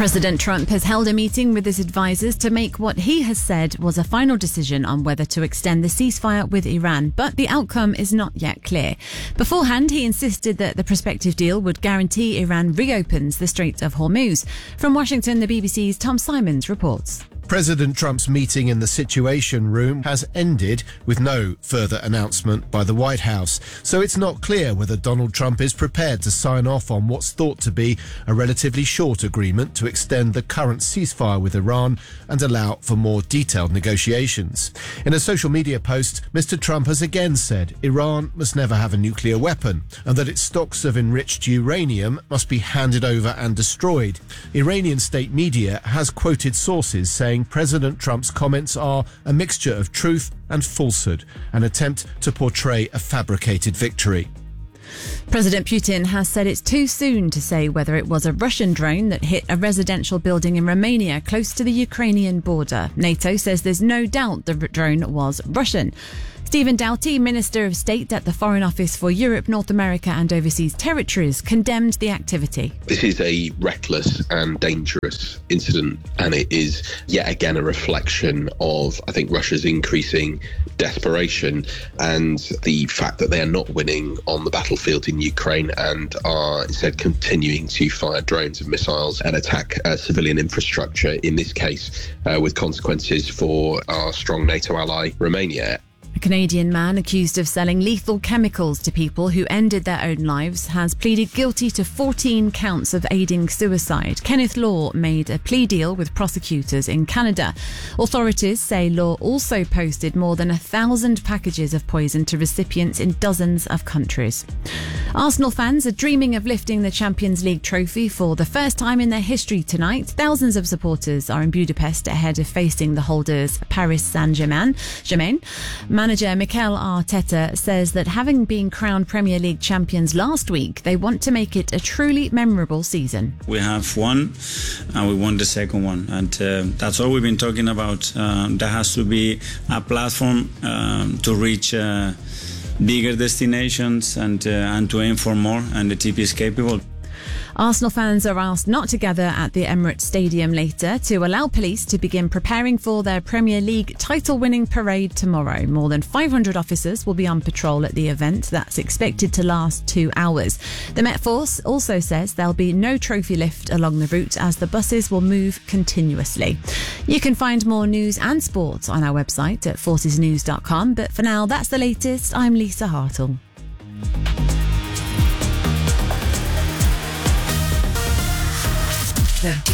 President Trump has held a meeting with his advisors to make what he has said was a final decision on whether to extend the ceasefire with Iran, but the outcome is not yet clear. Beforehand, he insisted that the prospective deal would guarantee Iran reopens the Strait of Hormuz. From Washington, the BBC's Tom Simons reports. President Trump's meeting in the Situation Room has ended with no further announcement by the White House. So it's not clear whether Donald Trump is prepared to sign off on what's thought to be a relatively short agreement to extend the current ceasefire with Iran and allow for more detailed negotiations. In a social media post, Mr. Trump has again said Iran must never have a nuclear weapon and that its stocks of enriched uranium must be handed over and destroyed. Iranian state media has quoted sources saying President Trump's comments are a mixture of truth and falsehood, an attempt to portray a fabricated victory. President Putin has said it's too soon to say whether it was a Russian drone that hit a residential building in Romania close to the Ukrainian border. NATO says there's no doubt the drone was Russian. Stephen Doughty, Minister of State at the Foreign Office for Europe, North America and Overseas Territories, condemned the activity. This is a reckless and dangerous incident, and it is yet again a reflection of, I think, Russia's increasing desperation and the fact that they are not winning on the battlefield in Ukraine and are instead continuing to fire drones and missiles and attack civilian infrastructure, in this case with consequences for our strong NATO ally, Romania. A Canadian man accused of selling lethal chemicals to people who ended their own lives has pleaded guilty to 14 counts of aiding suicide. Kenneth Law made a plea deal with prosecutors in Canada. Authorities say Law also posted more than 1,000 packages of poison to recipients in dozens of countries. Arsenal fans are dreaming of lifting the Champions League trophy for the first time in their history tonight. Thousands of supporters are in Budapest ahead of facing the holders Paris Saint-Germain. Manager Mikel Arteta says that having been crowned Premier League champions last week, they want to make it a truly memorable season. We have won and we won the second one, and that's all we've been talking about. There has to be a platform to reach bigger destinations and to aim for more, and the TP is capable. Arsenal fans are asked not to gather at the Emirates Stadium later to allow police to begin preparing for their Premier League title-winning parade tomorrow. More than 500 officers will be on patrol at the event that's expected to last 2 hours. The Met Force also says there'll be no trophy lift along the route as the buses will move continuously. You can find more news and sport on our website at forcesnews.com, but for now, that's the latest. I'm Lisa Hartle.